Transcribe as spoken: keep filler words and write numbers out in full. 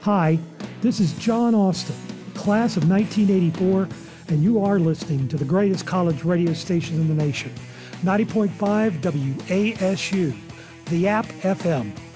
Hi, this is John Austin, class of nineteen eighty-four, and you are listening to the greatest college radio station in the nation, ninety point five W A S U, the App F M.